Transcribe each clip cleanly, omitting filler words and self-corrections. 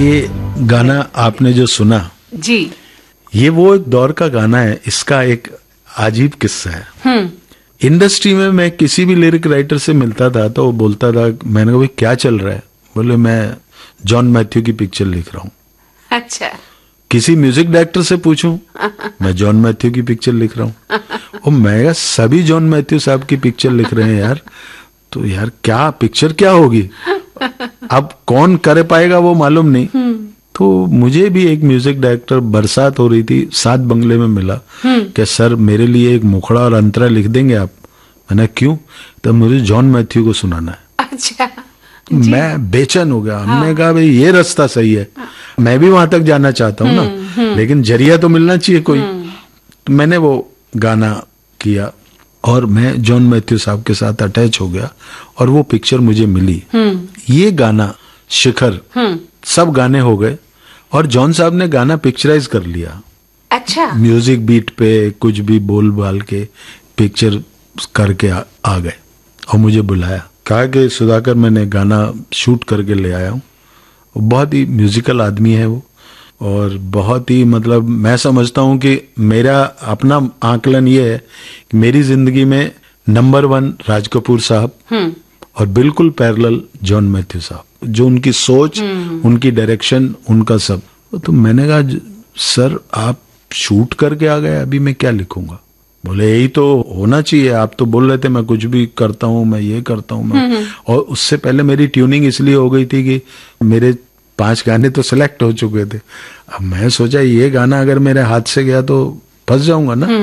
ये गाना आपने जो सुना जी, ये वो एक दौर का गाना है। इसका एक अजीब किस्सा है। इंडस्ट्री में मैं किसी भी लिरिक राइटर से मिलता था तो वो बोलता था, मैंने कहा भाई क्या चल रहा है? बोले मैं जॉन मैथ्यू की पिक्चर लिख रहा हूँ। अच्छा। किसी म्यूजिक डायरेक्टर से पूछूं, मैं जॉन मैथ्यू की पिक्चर लिख रहा हूँ। और मैं सभी जॉन मैथ्यू साहब की पिक्चर लिख रहे हैं यार, तो यार क्या पिक्चर क्या होगी? अब कौन कर पाएगा वो मालूम नहीं। तो मुझे भी एक म्यूजिक डायरेक्टर, बरसात हो रही थी, 7 बंगले में मिला कि सर मेरे लिए एक मुखड़ा और अंतरा लिख देंगे आप? मैंने क्यों? तो मुझे जॉन मैथ्यू को सुनाना है। अच्छा। मैं बेचैन हो गया। हमने कहा भाई ये रास्ता सही है, मैं भी वहां तक जाना चाहता हूँ ना, लेकिन जरिया तो मिलना चाहिए कोई। तो मैंने वो गाना किया और मैं जॉन मैथ्यू साहब के साथ अटैच हो गया और वो पिक्चर मुझे मिली। ये गाना शिखर सब गाने हो गए और जॉन साहब ने गाना पिक्चराइज कर लिया। अच्छा। म्यूजिक बीट पे कुछ भी बोल बाल के पिक्चर करके आ गए और मुझे बुलाया, कहा कि सुधाकर मैंने गाना शूट करके ले आया हूँ। बहुत ही म्यूजिकल आदमी है वो और बहुत ही मतलब मैं समझता हूँ कि मेरा अपना आकलन ये है कि मेरी जिंदगी में नंबर 1 राज कपूर साहब और बिल्कुल पैरेलल जॉन मैथ्यू साहब, जो उनकी सोच, उनकी डायरेक्शन, उनका सब। तो मैंने कहा सर आप शूट करके आ गए, अभी मैं क्या लिखूंगा? बोले यही तो होना चाहिए, आप तो बोल रहे थे मैं कुछ भी करता हूँ, मैं ये करता हूँ मैं। और उससे पहले मेरी ट्यूनिंग इसलिए हो गई थी कि मेरे 5 गाने तो सिलेक्ट हो चुके थे। अब मैं सोचा ये गाना अगर मेरे हाथ से गया तो फंस जाऊंगा ना।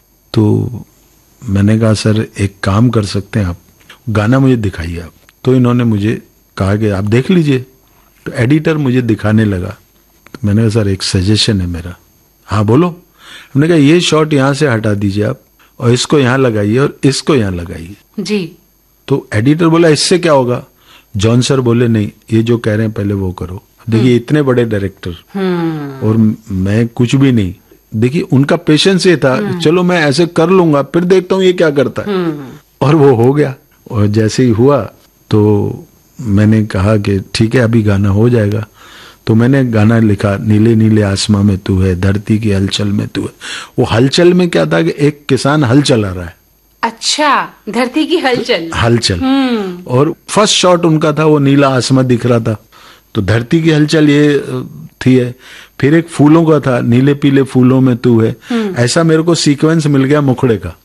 तो मैंने कहा सर एक काम कर सकते हैं आप, गाना मुझे दिखाइए आप। तो इन्होंने मुझे कहा कि आप देख लीजिए। तो एडिटर मुझे दिखाने लगा। तो मैंने कहा सर एक सजेशन है मेरा। हाँ बोलो। हमने कहा ये शॉट यहाँ से हटा दीजिए आप और इसको यहाँ लगाइए और इसको यहाँ लगाइए जी। तो एडिटर बोला इससे क्या होगा? जॉन सर बोले नहीं, ये जो कह रहे हैं पहले वो करो। देखिए इतने बड़े डायरेक्टर और मैं कुछ भी नहीं। देखिए उनका पेशेंस ये था, चलो मैं ऐसे कर लूंगा फिर देखता हूँ ये क्या करता है। और वो हो गया। और जैसे ही हुआ तो मैंने कहा कि ठीक है अभी गाना हो जाएगा। तो मैंने गाना लिखा, नीले नीले आसमां में तू है, धरती की हलचल में तू है। वो हलचल में क्या था कि एक किसान हल चला रहा है। अच्छा, धरती की हलचल। हलचल। और फर्स्ट शॉट उनका था, वो नीला आसमां दिख रहा था, तो धरती की हलचल ये थी है। फिर एक फूलों का था, नीले पीले फूलों में तू है। ऐसा मेरे को सीक्वेंस मिल गया मुखड़े का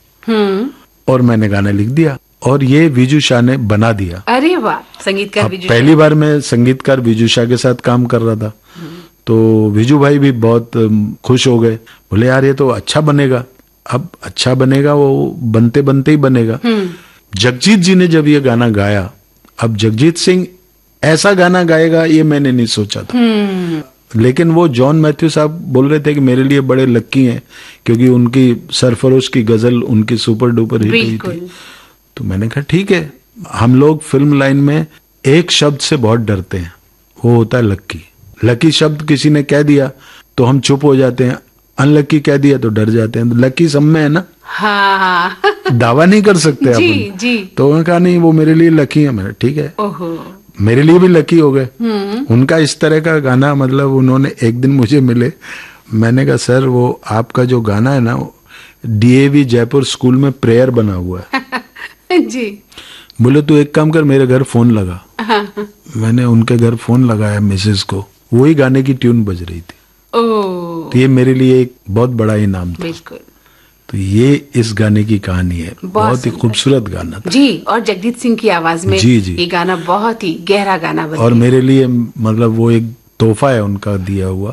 और मैंने गाना लिख दिया और ये विजू शाह ने बना दिया। अरे वाह, संगीतकार विजू शाह। पहली बार मैं संगीतकार विजू शाह के साथ काम कर रहा था। तो विजू भाई भी बहुत खुश हो गए, बोले यार ये तो अच्छा बनेगा। अब अच्छा बनेगा वो बनते बनते ही बनेगा। जगजीत जी ने जब ये गाना गाया, अब जगजीत सिंह ऐसा गाना गाएगा ये मैंने नहीं सोचा था। लेकिन वो जॉन मैथ्यू साहब बोल रहे थे कि मेरे लिए बड़े लक्की हैं क्योंकि उनकी सरफरोश की गजल उनकी सुपर डुपर हिट हुई थी। तो मैंने कहा ठीक है। हम लोग फिल्म लाइन में एक शब्द से बहुत डरते हैं, वो होता है लक्की। लकी शब्द किसी ने कह दिया तो हम चुप हो जाते हैं, अनलकी कह दिया तो डर जाते हैं। तो लकी सब में है ना। हाँ। दावा नहीं कर सकते जी, अपन। जी। तो उन्होंने कहा नहीं वो मेरे लिए लकी है। मैंने ठीक है, ओहो। मेरे लिए भी लकी हो गए। उनका इस तरह का गाना, मतलब उन्होंने एक दिन मुझे मिले, मैंने कहा सर वो आपका जो गाना है ना DAV जयपुर स्कूल में प्रेयर बना हुआ है। जी। बोले तू एक काम कर, मेरे घर फोन लगा। मैंने उनके घर फोन लगाया मिसेस को, वही गाने की ट्यून बज रही थी। तो ये मेरे लिए एक बहुत बड़ा इनाम था। बिल्कुल। तो ये इस गाने की कहानी है। बहुत ही खूबसूरत गाना था जी। और जगजीत सिंह की आवाज में जी जी। ये गाना बहुत ही गहरा गाना बन और मेरे लिए मतलब वो एक तोहफा है उनका दिया हुआ।